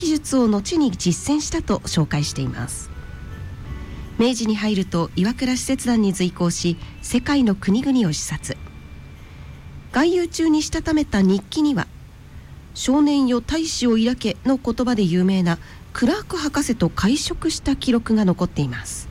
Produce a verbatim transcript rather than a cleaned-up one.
技術を後に実践したと紹介しています。明治に入ると岩倉使節団に随行し、世界の国々を視察。外遊中にしたためた日記には、少年よ大志を抱けの言葉で有名なクラーク博士と会食した記録が残っています。